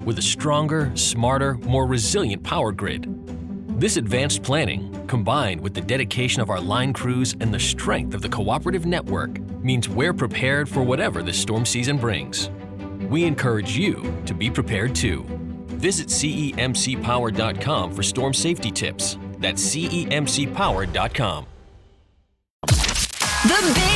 with a stronger, smarter, more resilient power grid. This advanced planning, combined with the dedication of our line crews and the strength of the cooperative network, means we're prepared for whatever the storm season brings. We encourage you to be prepared too. Visit cemcpower.com for storm safety tips. That's cemcpower.com. The Big